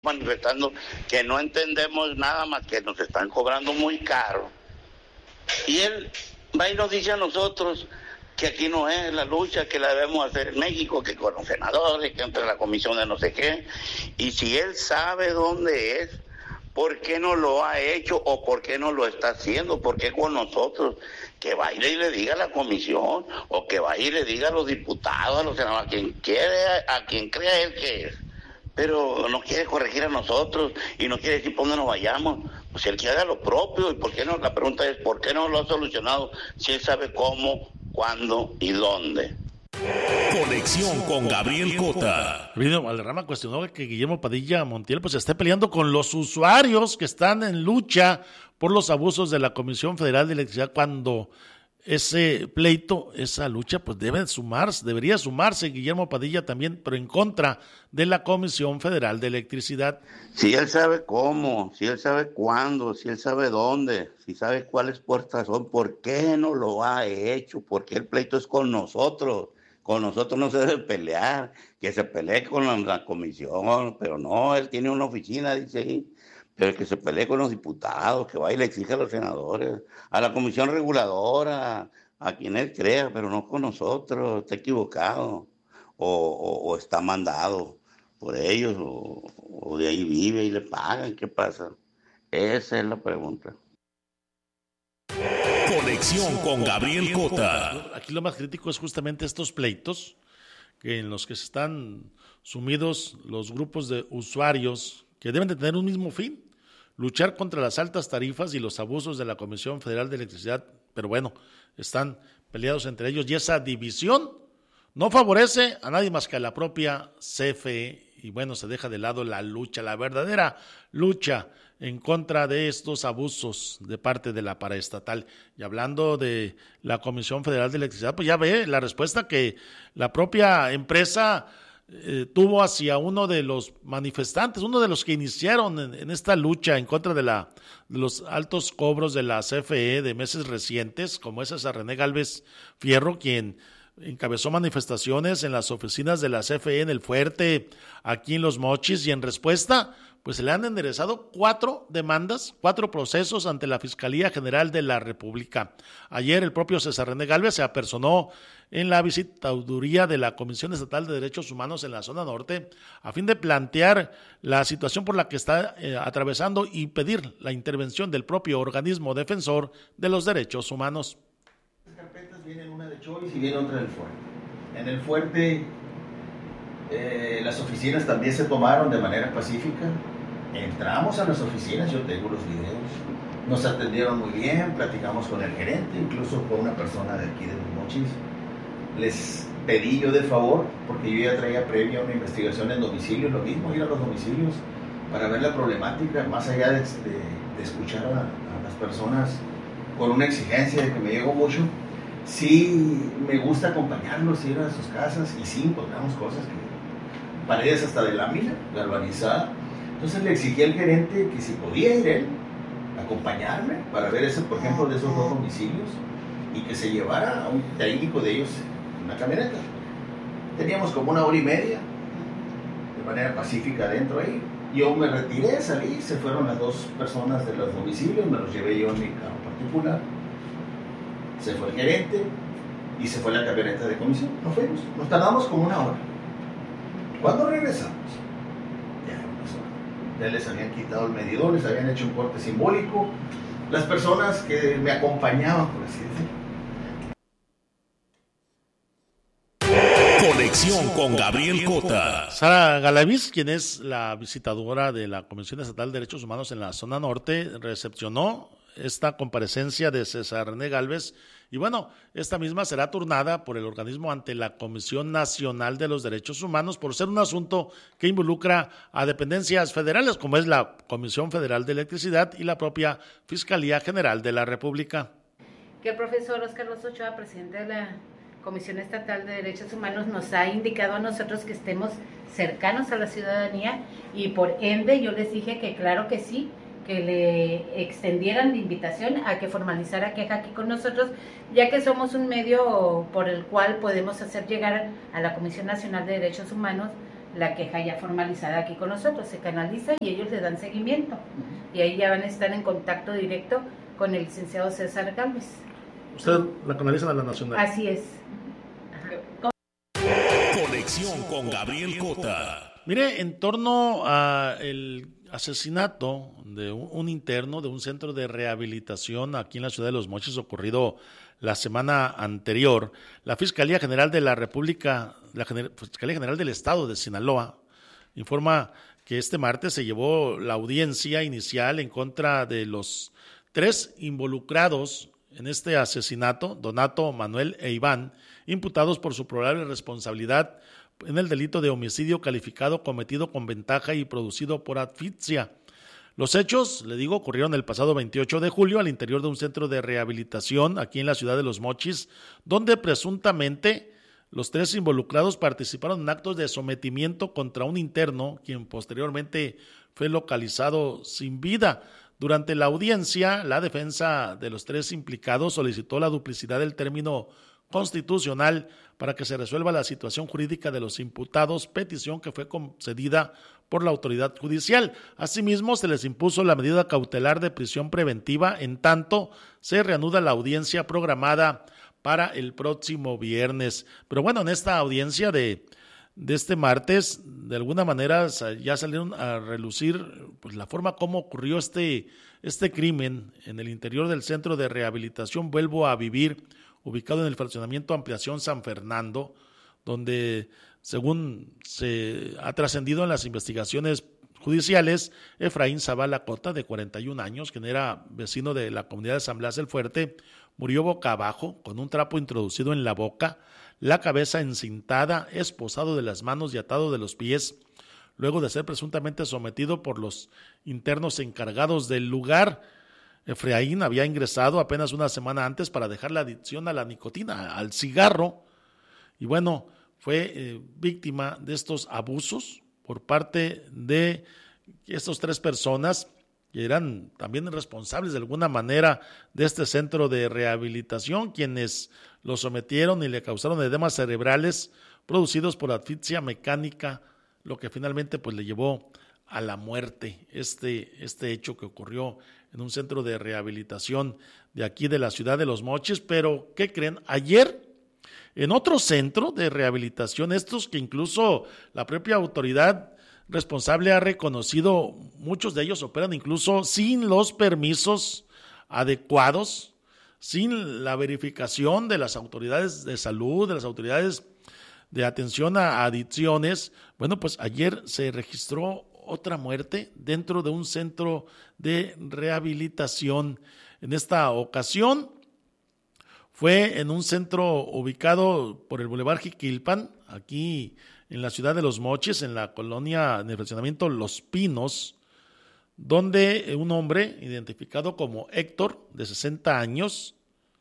manifestando que no entendemos nada más que nos están cobrando muy caro. Y él va y nos dice a nosotros que aquí no es la lucha, que la debemos hacer en México, que con los senadores, que entre la comisión de no sé qué. Y si él sabe dónde es, ¿por qué no lo ha hecho o por qué no lo está haciendo? ¿Por qué con nosotros? Que vaya y le diga a la comisión, o que vaya y le diga a los diputados, a los senadores, a quien crea él que es. Pero no quiere corregir a nosotros y no quiere decir por dónde nos vayamos. Pues él que haga lo propio. ¿Y por qué no? La pregunta es, ¿por qué no lo ha solucionado si él sabe cómo, cuándo y dónde? Conexión con Gabriel Cota. Valderrama cuestionó que Guillermo Padilla Montiel pues esté peleando con los usuarios que están en lucha por los abusos de la Comisión Federal de Electricidad, cuando ese pleito, esa lucha, pues debería sumarse Guillermo Padilla también, pero en contra de la Comisión Federal de Electricidad. Si él sabe cómo, si él sabe cuándo, si él sabe dónde, si sabe cuáles puertas son, ¿por qué no lo ha hecho? Porque el pleito es con nosotros. Con nosotros no se debe pelear, que se pelee con la comisión, pero no, él tiene una oficina, dice ahí, pero que se pelee con los diputados, que vaya y le exija a los senadores, a la comisión reguladora, a quien él crea, pero no con nosotros. Está equivocado, o está mandado por ellos, o de ahí vive y le pagan. ¿Qué pasa? Esa es la pregunta. Conexión con Gabriel Cota. Aquí lo más crítico es justamente estos pleitos en los que se están sumidos los grupos de usuarios que deben de tener un mismo fin: luchar contra las altas tarifas y los abusos de la Comisión Federal de Electricidad. Pero bueno, están peleados entre ellos y esa división no favorece a nadie más que a la propia CFE. Y bueno, se deja de lado la lucha, la verdadera lucha en contra de estos abusos de parte de la paraestatal. Y hablando de la Comisión Federal de Electricidad, pues ya ve la respuesta que la propia empresa tuvo hacia uno de los manifestantes, uno de los que iniciaron en esta lucha en contra de los altos cobros de la CFE de meses recientes, como es esa René Gálvez Fierro, quien encabezó manifestaciones en las oficinas de la CFE en El Fuerte, aquí en Los Mochis, y en respuesta pues se le han enderezado 4 demandas, 4 procesos ante la Fiscalía General de la República. Ayer el propio César René Gálvez se apersonó en la visitaduría de la Comisión Estatal de Derechos Humanos en la zona norte a fin de plantear la situación por la que está atravesando y pedir la intervención del propio organismo defensor de los derechos humanos. Las carpetas vienen una de Choice y viene otra del Fuerte. En El Fuerte las oficinas también se tomaron de manera pacífica. Entramos a las oficinas, yo tengo los videos, nos atendieron muy bien, platicamos con el gerente, incluso con una persona de aquí de Los Mochis. Les pedí yo de favor, porque yo ya traía previa una investigación en domicilio, lo mismo, ir a los domicilios para ver la problemática, más allá de escuchar a las personas con una exigencia de que me llegó mucho. Sí me gusta acompañarlos, ir a sus casas, y sí encontramos cosas que paredes hasta de lámina, galvanizada. Entonces le exigí al gerente que si podía ir él, acompañarme para ver eso, por ejemplo, de esos 2 domicilios, y que se llevara a un técnico de ellos en una camioneta. Teníamos como 1 hora y media de manera pacífica dentro ahí. Yo me retiré, salí, se fueron las 2 personas de los domicilios, me los llevé yo en mi carro particular. Se fue el gerente y se fue la camioneta de comisión. Nos fuimos, nos tardamos como 1 hora. ¿Cuándo regresamos? Ya les habían quitado el medidor, les habían hecho un corte simbólico. Las personas que me acompañaban, por así decirlo. Conexión con Gabriel Cota. Sara Galaviz, quien es la visitadora de la Comisión Estatal de Derechos Humanos en la zona norte, recepcionó esta comparecencia de César René Gálvez, y bueno, esta misma será turnada por el organismo ante la Comisión Nacional de los Derechos Humanos por ser un asunto que involucra a dependencias federales como es la Comisión Federal de Electricidad y la propia Fiscalía General de la República. Que el profesor Óscar Rosso Ochoa, presidente de la Comisión Estatal de Derechos Humanos, nos ha indicado a nosotros que estemos cercanos a la ciudadanía, y por ende yo les dije que claro que sí, que le extendieran la invitación a que formalizara queja aquí con nosotros, ya que somos un medio por el cual podemos hacer llegar a la Comisión Nacional de Derechos Humanos la queja ya formalizada aquí con nosotros, se canaliza y ellos le dan seguimiento. Y ahí ya van a estar en contacto directo con el licenciado César Galvez. ¿Usted la canalizan a la nacional? Así es. Conexión con Gabriel Cota. Mire, en torno a el asesinato de un interno de un centro de rehabilitación aquí en la ciudad de Los Mochis ocurrido la semana anterior, la Fiscalía General de la República, Fiscalía General del Estado de Sinaloa, informa que este martes se llevó la audiencia inicial en contra de los 3 involucrados en este asesinato, Donato, Manuel e Iván, imputados por su probable responsabilidad en el delito de homicidio calificado cometido con ventaja y producido por asfixia. Los hechos, le digo, ocurrieron el pasado 28 de julio al interior de un centro de rehabilitación aquí en la ciudad de Los Mochis, donde presuntamente los 3 involucrados participaron en actos de sometimiento contra un interno, quien posteriormente fue localizado sin vida. Durante la audiencia, la defensa de los 3 implicados solicitó la duplicidad del término constitucional para que se resuelva la situación jurídica de los imputados, petición que fue concedida por la autoridad judicial. Asimismo, se les impuso la medida cautelar de prisión preventiva, en tanto se reanuda la audiencia programada para el próximo viernes. Pero bueno, en esta audiencia de este martes, de alguna manera ya salieron a relucir pues, la forma como ocurrió este crimen en el interior del centro de rehabilitación Vuelvo a Vivir, ubicado en el fraccionamiento Ampliación San Fernando, donde, según se ha trascendido en las investigaciones judiciales, Efraín Zavala Cota, de 41 años, quien era vecino de la comunidad de San Blas el Fuerte, murió boca abajo, con un trapo introducido en la boca, la cabeza encintada, esposado de las manos y atado de los pies, luego de ser presuntamente sometido por los internos encargados del lugar. Efraín había ingresado apenas una semana antes para dejar la adicción a la nicotina, al cigarro, y bueno, fue víctima de estos abusos por parte de estas 3 personas que eran también responsables de alguna manera de este centro de rehabilitación, quienes lo sometieron y le causaron edemas cerebrales producidos por asfixia mecánica, lo que finalmente pues le llevó a la muerte. Este hecho que ocurrió en un centro de rehabilitación de aquí de la ciudad de Los Mochis. Pero, ¿qué creen? Ayer, en otro centro de rehabilitación, estos que incluso la propia autoridad responsable ha reconocido, muchos de ellos operan incluso sin los permisos adecuados, sin la verificación de las autoridades de salud, de las autoridades de atención a adicciones. Bueno, pues ayer se registró otra muerte dentro de un centro de rehabilitación. En esta ocasión fue en un centro ubicado por el Boulevard Jiquilpan, aquí en la ciudad de Los Mochis, en la colonia, en el fraccionamiento Los Pinos, donde un hombre identificado como Héctor, de 60 años,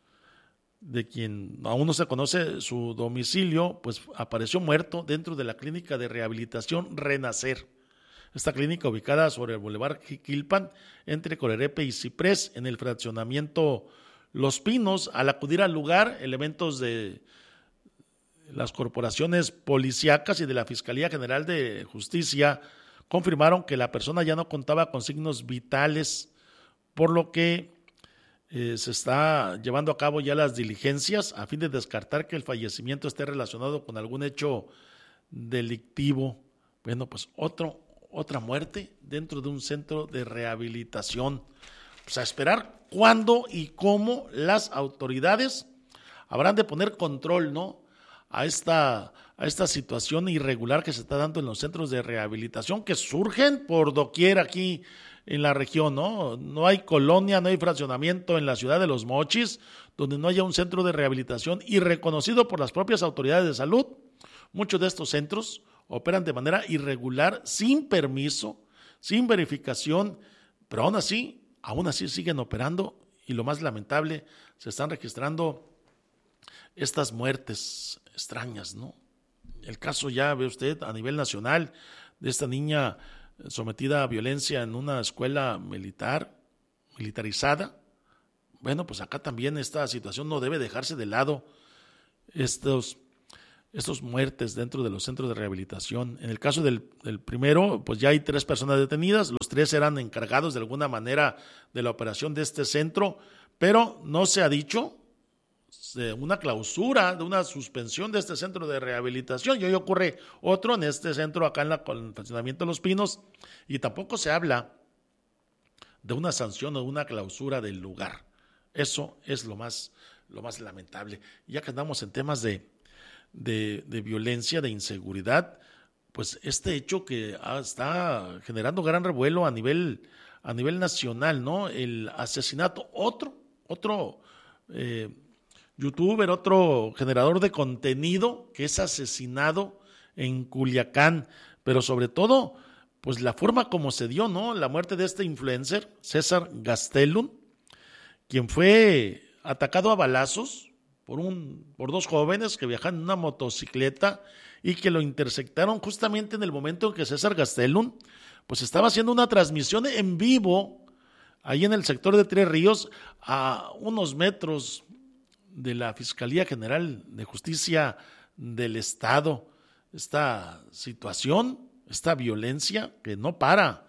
de quien aún no se conoce su domicilio, pues apareció muerto dentro de la clínica de rehabilitación Renacer. Esta clínica ubicada sobre el Boulevard Jiquilpan, entre Colerepe y Ciprés, en el fraccionamiento Los Pinos. Al acudir al lugar, elementos de las corporaciones policíacas y de la Fiscalía General de Justicia confirmaron que la persona ya no contaba con signos vitales, por lo que se está llevando a cabo ya las diligencias a fin de descartar que el fallecimiento esté relacionado con algún hecho delictivo. Bueno, pues otra muerte dentro de un centro de rehabilitación. Pues a esperar cuándo y cómo las autoridades habrán de poner control, ¿no?, a esta situación irregular que se está dando en los centros de rehabilitación, que surgen por doquier aquí en la región, ¿no? No hay colonia, no hay fraccionamiento en la ciudad de Los Mochis donde no haya un centro de rehabilitación y reconocido por las propias autoridades de salud. Muchos de estos centros operan de manera irregular, sin permiso, sin verificación, pero aún así siguen operando, y lo más lamentable, se están registrando estas muertes extrañas, ¿no? El caso, ya ve usted, a nivel nacional, de esta niña sometida a violencia en una escuela militarizada. Bueno, pues acá también esta situación no debe dejarse de lado. Estos estas muertes dentro de los centros de rehabilitación. En el caso del primero, pues ya hay 3 personas detenidas, los 3 eran encargados de alguna manera de la operación de este centro, pero no se ha dicho de una clausura, de una suspensión de este centro de rehabilitación. Y hoy ocurre otro en este centro acá en el fraccionamiento de Los Pinos, y tampoco se habla de una sanción o de una clausura del lugar. Eso es lo más lamentable. Ya que andamos en temas de violencia, de inseguridad, pues este hecho que está generando gran revuelo a nivel nacional, ¿no? El asesinato, otro youtuber, otro generador de contenido que es asesinado en Culiacán, pero sobre todo, pues la forma como se dio, ¿no? La muerte de este influencer, César Gastelum, quien fue atacado a balazos por 2 jóvenes que viajan en una motocicleta y que lo intersectaron justamente en el momento en que César Gastelum pues estaba haciendo una transmisión en vivo ahí en el sector de Tres Ríos, a unos metros de la Fiscalía General de Justicia del Estado. Esta situación, esta violencia que no para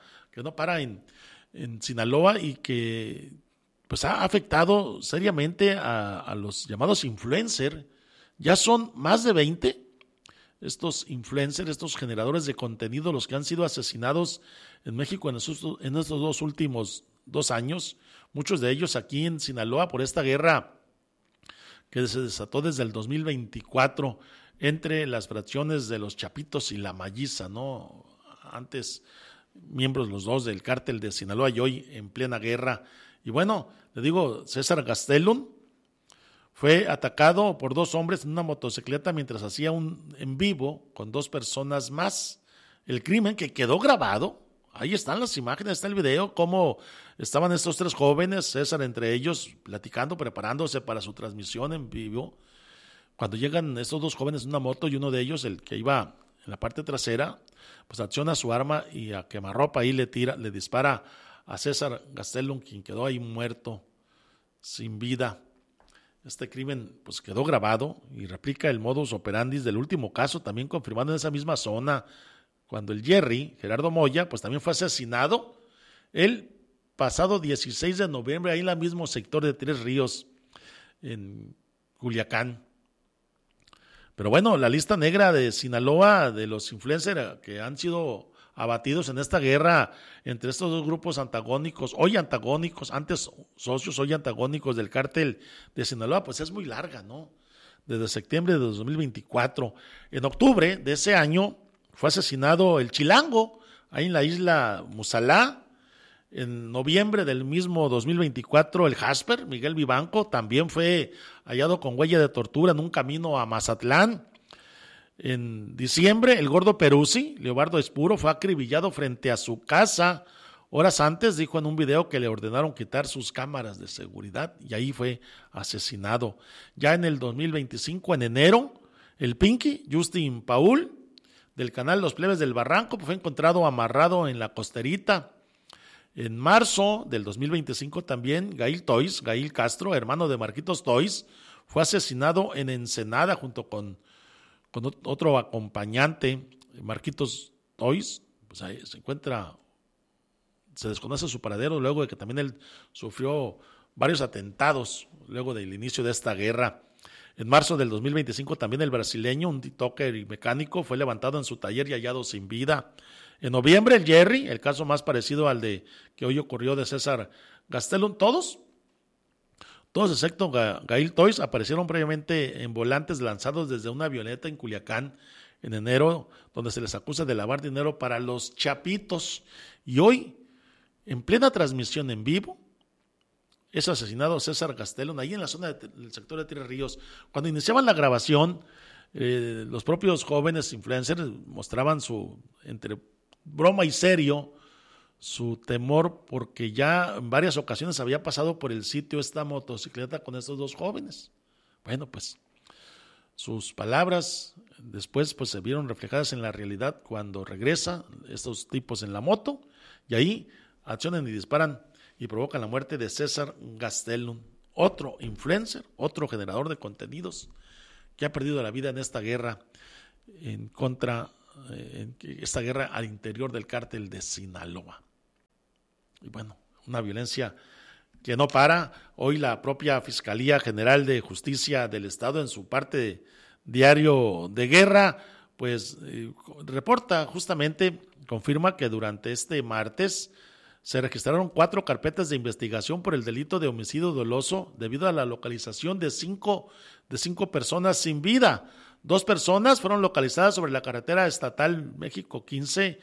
en Sinaloa, y que pues ha afectado seriamente a los llamados influencers. Ya son más de 20 estos influencers, estos generadores de contenido, los que han sido asesinados en México en estos 2 últimos 2 años, muchos de ellos aquí en Sinaloa, por esta guerra que se desató desde el 2024 entre las fracciones de los Chapitos y la Malliza, ¿no? Antes miembros los 2 del cártel de Sinaloa y hoy en plena guerra. Y bueno, le digo, César Gastelum fue atacado por 2 hombres en una motocicleta mientras hacía un en vivo con 2 personas más. El crimen que quedó grabado, ahí están las imágenes, está el video, cómo estaban estos 3 jóvenes, César entre ellos, platicando, preparándose para su transmisión en vivo. Cuando llegan estos 2 jóvenes en una moto, y uno de ellos, el que iba en la parte trasera, pues acciona su arma y a quemarropa ahí le dispara a César Gastelum, quien quedó ahí muerto, sin vida. Este crimen pues quedó grabado y replica el modus operandi del último caso, también confirmado en esa misma zona, cuando el Jerry, Gerardo Moya, pues también fue asesinado el pasado 16 de noviembre, ahí en el mismo sector de Tres Ríos, en Culiacán. Pero bueno, la lista negra de Sinaloa, de los influencers que han sido abatidos en esta guerra entre estos 2 grupos antagónicos, hoy antagónicos, antes socios, hoy antagónicos del cártel de Sinaloa, pues es muy larga, ¿no? Desde septiembre de 2024. En octubre de ese año fue asesinado el Chilango, ahí en la isla Musalá. En noviembre del mismo 2024, el Jasper, Miguel Vivanco, también fue hallado con huella de tortura en un camino a Mazatlán. En diciembre, el Gordo Peruzzi, Leobardo Espuro, fue acribillado frente a su casa. Horas antes dijo en un video que le ordenaron quitar sus cámaras de seguridad y ahí fue asesinado. Ya en el 2025, en enero, el Pinky, Justin Paul, del canal Los Plebes del Barranco, fue encontrado amarrado en la costerita. En marzo del 2025 también Gail Castro, hermano de Marquitos Toys, fue asesinado en Ensenada junto con otro acompañante, Marquitos Toys. Pues ahí se desconoce su paradero luego de que también él sufrió varios atentados luego del inicio de esta guerra. En marzo del 2025 también el brasileño, un tiktoker y mecánico, fue levantado en su taller y hallado sin vida. En noviembre el Jerry, el caso más parecido al de que hoy ocurrió de César Gastelum, todos excepto Gail Toys aparecieron previamente en volantes lanzados desde una avioneta en Culiacán en enero, donde se les acusa de lavar dinero para los Chapitos. Y hoy, en plena transmisión en vivo, es asesinado César Gastelum, ahí en la zona del sector de Tres Ríos. Cuando iniciaban la grabación, los propios jóvenes influencers mostraban entre broma y serio, su temor porque ya en varias ocasiones había pasado por el sitio esta motocicleta con estos 2 jóvenes. Bueno, pues sus palabras después pues se vieron reflejadas en la realidad cuando regresa estos tipos en la moto y ahí accionan y disparan y provocan la muerte de César Gastelum, otro influencer, otro generador de contenidos que ha perdido la vida en esta guerra esta guerra al interior del cártel de Sinaloa. Y bueno, una violencia que no para. Hoy la propia Fiscalía General de Justicia del Estado, en su parte diario de guerra, pues reporta justamente, confirma que durante este martes se registraron 4 carpetas de investigación por el delito de homicidio doloso debido a la localización de cinco personas sin vida. 2 personas fueron localizadas sobre la carretera estatal México 15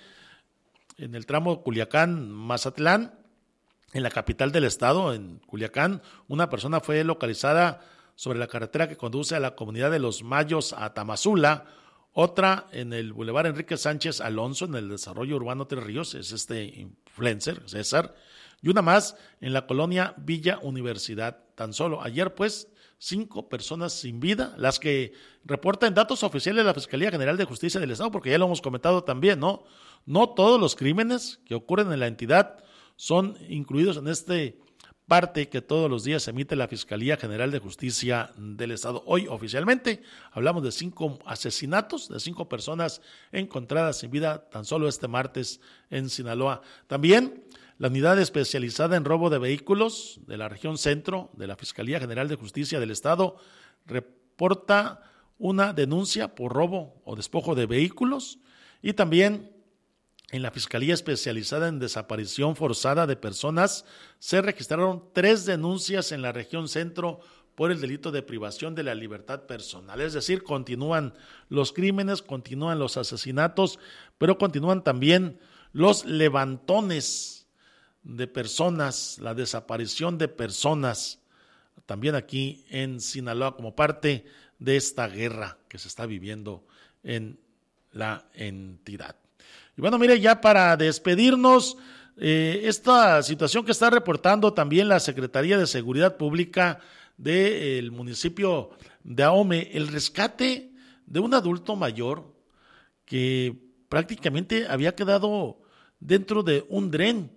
en el tramo Culiacán-Mazatlán, en la capital del estado, en Culiacán. Una persona fue localizada sobre la carretera que conduce a la comunidad de Los Mayos a Tamazula, otra en el Boulevard Enrique Sánchez Alonso, en el desarrollo urbano Tres Ríos, es este influencer, César, y una más en la colonia Villa Universidad. Tan solo ayer, pues, 5 personas sin vida, las que reportan datos oficiales de la Fiscalía General de Justicia del Estado, porque ya lo hemos comentado también, ¿no? No todos los crímenes que ocurren en la entidad son incluidos en este parte que todos los días emite la Fiscalía General de Justicia del Estado. Hoy oficialmente hablamos de 5 asesinatos, de 5 personas encontradas sin vida tan solo este martes en Sinaloa. También la unidad especializada en robo de vehículos de la región centro de la Fiscalía General de Justicia del Estado reporta una denuncia por robo o despojo de vehículos, y también en la Fiscalía Especializada en Desaparición Forzada de Personas se registraron 3 denuncias en la región centro por el delito de privación de la libertad personal. Es decir, continúan los crímenes, continúan los asesinatos, pero continúan también los levantones de personas, la desaparición de personas, también aquí en Sinaloa, como parte de esta guerra que se está viviendo en la entidad. Y bueno, mire, ya para despedirnos, esta situación que está reportando también la Secretaría de Seguridad Pública del municipio de Ahome, el rescate de un adulto mayor que prácticamente había quedado dentro de un dren.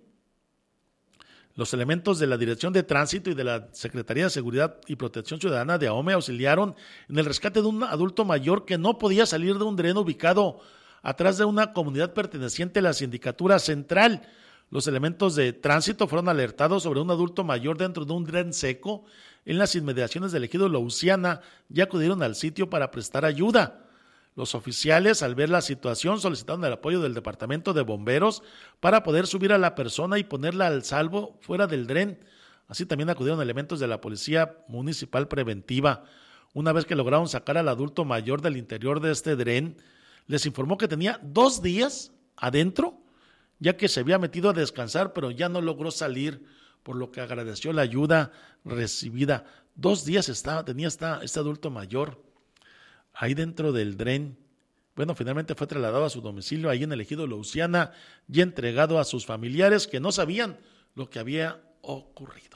Los elementos de la Dirección de Tránsito y de la Secretaría de Seguridad y Protección Ciudadana de Ahome auxiliaron en el rescate de un adulto mayor que no podía salir de un dren ubicado atrás de una comunidad perteneciente a la Sindicatura Central. Los elementos de tránsito fueron alertados sobre un adulto mayor dentro de un dren seco en las inmediaciones del ejido Louisiana y acudieron al sitio para prestar ayuda. Los oficiales, al ver la situación, solicitaron el apoyo del Departamento de Bomberos para poder subir a la persona y ponerla al salvo fuera del dren. Así también acudieron elementos de la Policía Municipal Preventiva. Una vez que lograron sacar al adulto mayor del interior de este dren, les informó que tenía 2 días adentro, ya que se había metido a descansar, pero ya no logró salir, por lo que agradeció la ayuda recibida. 2 días tenía este adulto mayor ahí dentro del dren. Bueno, finalmente fue trasladado a su domicilio ahí en el ejido Louisiana y entregado a sus familiares que no sabían lo que había ocurrido.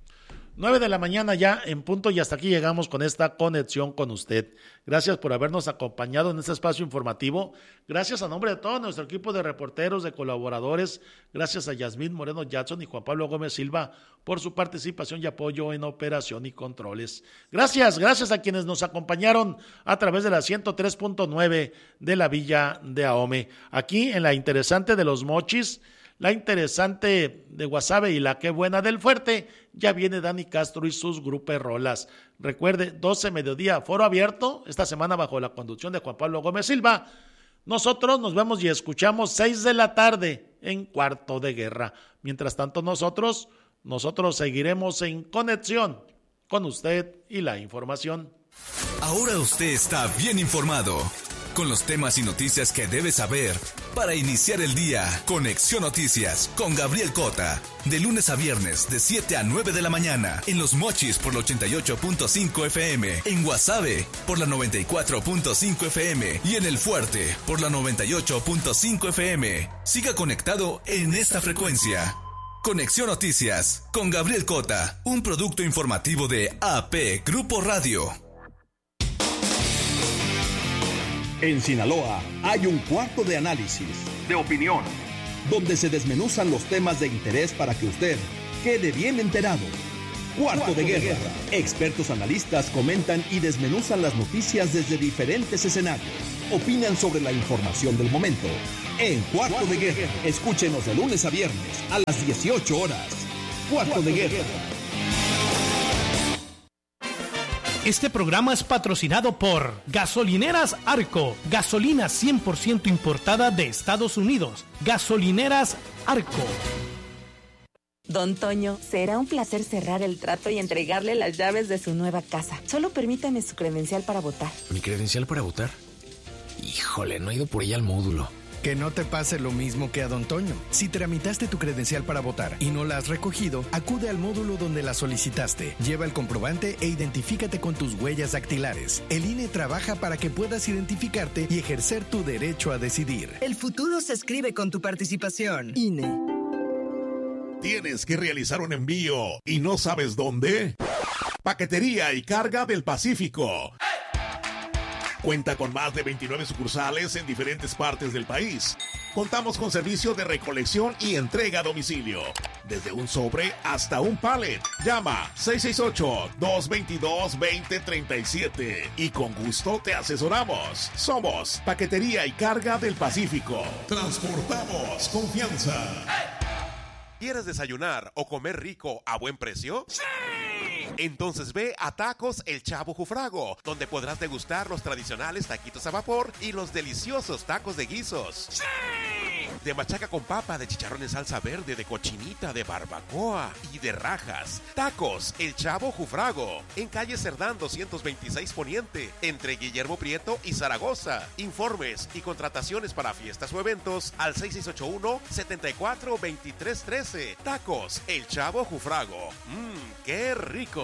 9 de la mañana ya en punto, y hasta aquí llegamos con esta conexión con usted. Gracias por habernos acompañado en este espacio informativo. Gracias a nombre de todo nuestro equipo de reporteros, de colaboradores. Gracias a Yasmín Moreno Jackson y Juan Pablo Gómez Silva por su participación y apoyo en operación y controles. Gracias a quienes nos acompañaron a través de la 103.9 de la Villa de Ahome. Aquí en la interesante de Los Mochis, la interesante de Guasave y la Qué Buena del Fuerte, ya viene Dani Castro y sus gruperolas. Recuerde, 12 mediodía, foro abierto, esta semana bajo la conducción de Juan Pablo Gómez Silva. Nosotros nos vemos y escuchamos 6 de la tarde en Cuarto de Guerra. Mientras tanto, nosotros seguiremos en conexión con usted y la información. Ahora usted está bien informado. Con los temas y noticias que debe saber para iniciar el día. Conexión Noticias con Gabriel Cota. De lunes a viernes de 7 a 9 de la mañana. En Los Mochis por la 88.5 FM. En Guasave por la 94.5 FM. Y en El Fuerte por la 98.5 FM. Siga conectado en esta frecuencia. Conexión Noticias con Gabriel Cota. Un producto informativo de AP Grupo Radio. En Sinaloa hay un cuarto de análisis, de opinión, donde se desmenuzan los temas de interés para que usted quede bien enterado. Cuarto de Guerra. Expertos analistas comentan y desmenuzan las noticias desde diferentes escenarios. Opinan sobre la información del momento. En Cuarto de Guerra, escúchenos de lunes a viernes a las 18 horas. Cuarto de Guerra. Este programa es patrocinado por Gasolineras Arco, gasolina 100% importada de Estados Unidos. Gasolineras Arco. Don Toño, será un placer cerrar el trato y entregarle las llaves de su nueva casa. Solo permítame su credencial para votar. ¿Mi credencial para votar? Híjole, no he ido por ella al módulo. Que no te pase lo mismo que a Don Toño. Si tramitaste tu credencial para votar y no la has recogido, acude al módulo donde la solicitaste. Lleva el comprobante e identifícate con tus huellas dactilares. El INE trabaja para que puedas identificarte y ejercer tu derecho a decidir. El futuro se escribe con tu participación. INE. ¿Tienes que realizar un envío y no sabes dónde? Paquetería y Carga del Pacífico. Cuenta con más de 29 sucursales en diferentes partes del país. Contamos con servicio de recolección y entrega a domicilio. Desde un sobre hasta un pallet. Llama 668-222-2037 y con gusto te asesoramos. Somos Paquetería y Carga del Pacífico. Transportamos confianza. ¿Quieres desayunar o comer rico a buen precio? ¡Sí! Entonces ve a Tacos El Chavo Jufrago, donde podrás degustar los tradicionales taquitos a vapor y los deliciosos tacos de guisos. ¡Sí! De machaca con papa, de chicharrón en salsa verde, de cochinita, de barbacoa y de rajas. Tacos El Chavo Jufrago, en calle Cerdán 226 Poniente, entre Guillermo Prieto y Zaragoza. Informes y contrataciones para fiestas o eventos al 6681-742313. Tacos El Chavo Jufrago. ¡Qué ricos!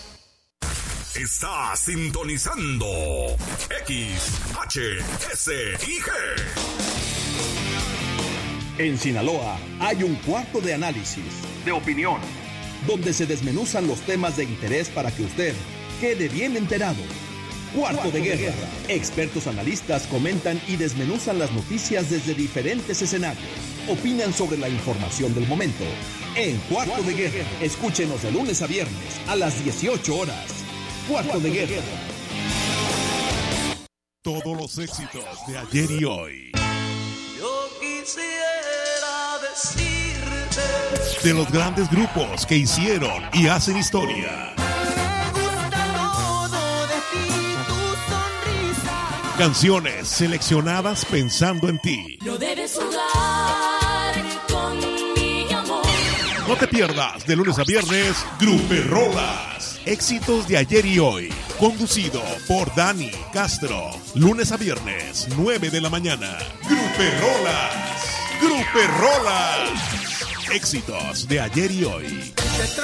Está sintonizando XHSIG. En Sinaloa hay un cuarto de análisis, de opinión, donde se desmenuzan los temas de interés para que usted quede bien enterado. Cuarto de Guerra. Expertos analistas comentan y desmenuzan las noticias desde diferentes escenarios. Opinan sobre la información del momento. En Cuarto de Guerra, escúchenos de lunes a viernes a las 18 horas. Cuarto de Guerra. Todos los éxitos de ayer y hoy. Yo quisiera decirte De los grandes grupos que hicieron y hacen historia. Canciones seleccionadas pensando en ti. No debes jugar con mi amor. No te pierdas de lunes a viernes Gruperrolas. Éxitos de ayer y hoy. Conducido por Dani Castro. Lunes a viernes, 9 de la mañana. Gruperrolas. Gruperrolas. Éxitos de ayer y hoy.